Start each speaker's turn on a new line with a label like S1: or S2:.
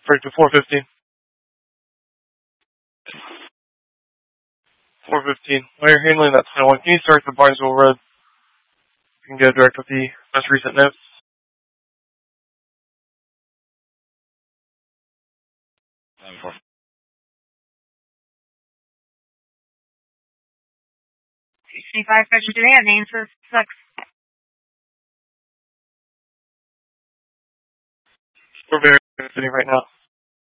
S1: Break to 415. 415. While you're handling that final one, can you start the Barnesville Road? You can go direct with the most recent notes.
S2: C5 Special today at names for Flex.
S1: We're very sitting right now.